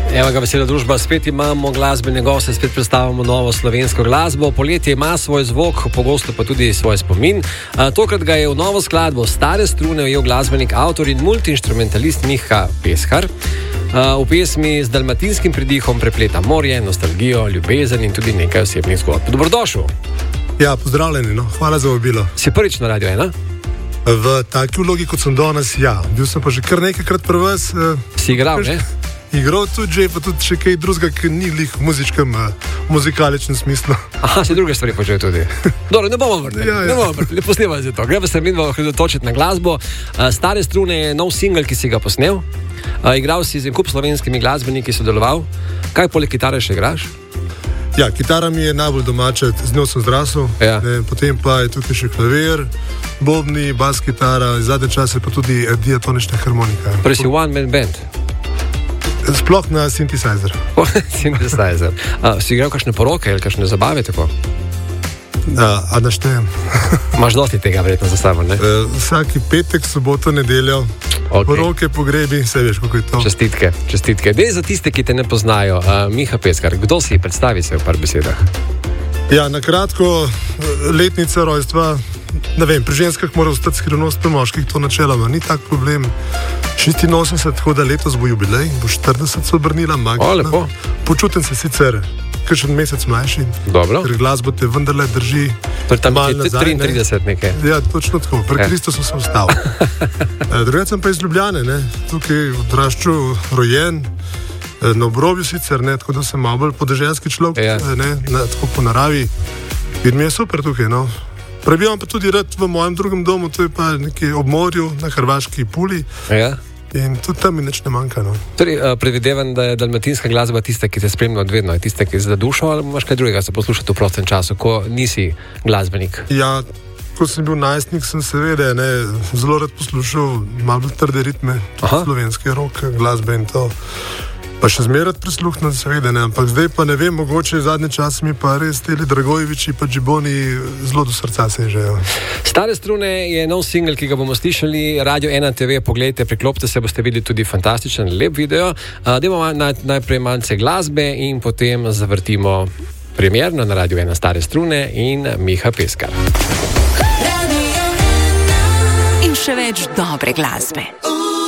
Evo ga, vesela družba, spet imamo glasbene goste, spet predstavljamo novo slovensko glasbo. Poletje ima svoj zvok, pogosto pa tudi svoj spomin. Tokrat ga je v novo skladbo Stare strune ujel glasbenik, avtor in multiinstrumentalist Miha Peskar. V pesmi z dalmatinskim pridihom prepleta morje, nostalgijo, ljubezen in tudi nekaj osebnih zgodb. Dobrodošel. Ja, pozdravljeni, no. Hvala za vabilo. Si prvič na Radio 1? V taki vlogi, kot sem danes, ja. Bil sem pa že kar nekajkrat pri vas. Si igral, ne? Igral tudi že, pa tudi še kaj drugega, ki ni lih v muzikaličnem smislu. Aha, si druge stvari počel tudi. Dobro, ne bomo vrteli, ne bomo vrteli, posnevali za to. Gremo se midva točiti na glasbo. Stare strune je nov singel, ki si ga posnel. Igral si z en kup slovenskimi glasbeniki, sodeloval. Kaj poleg kitare še igraš? Ja, kitara mi je najbolj domača, z njo sem zrasel. Ja. Potem pa je tukaj še klavir, bobni, bas kitara, zadnje čase pa tudi diatonična harmonika. Torej si one man band? Sploh na synthesizer. Synthesizer. Si igral kakšne poroke ali kakšne zabave tako? A naštejem. Imaš dosti tega verjetno za sabo, ne? Vsaki petek, soboto, nedeljo, okay. Poroke, pogrebi, vse veš, kako je to. Čestitke. Dej za tiste, ki te ne poznajo, Miha Peskar, kdo si? Predstavi se v par besedah. Ja, na kratko, letnica rojstva, ne vem, pri ženskah mora ostati skrivnost, pri moških to načeloma ni tak problem. 86, tako da letos bo jubilej, bo 40 se obrnila, magično. O, lepo. Počutim se sicer kakšen mesec mlajši. Dobro. Ker glasbo te vendarle drži malo nazaj. 33 nekaj. Ja, točno tako. Pri Kristusu sem ostal. Drugače sem pa iz Ljubljane, ne. Tukaj odraščal, rojen, na obrobju sicer, ne, tako da sem malo bolj podeželski človek, ja. Ne, tako po naravi. In mi je super tukaj, no. Prebivam pa tudi rad v mojem drugem domu, to je pa nekje ob morju, na hrvaški Puli. Ja. In tudi tam mi nič ne manjka, no. Torej, predvidevam, da je dalmatinska glasba tista, ki te spremlja odvedno, je tista, ki je za dušo, ali imaš kaj drugega za poslušati v prostem času, ko nisi glasbenik? Ja, ko sem bil najstnik, sem seveda zelo rad poslušal malo bolj trde ritme, slovenske rock, glasbe in to. Pa še zmeraj prisluhnem, seveda, ne, ampak zdaj pa ne vem, mogoče zadnje čase mi pa res teli Dragojeviči pa Džiboni zelo do srca sežejo. Stare strune je nov singel, ki ga bomo slišali, Radio 1 TV, poglejte, priklopite se, boste videli tudi fantastičen, lep video. Dajmo najprej malce glasbe in potem zavrtimo premierno na Radio 1 Stare strune in Miha Peskar. In še več dobre glasbe.